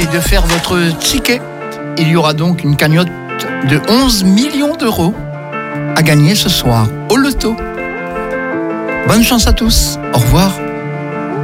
et de faire votre ticket. Il y aura donc une cagnotte de 11 millions d'euros à gagner ce soir au loto. Bonne chance à tous. Au revoir.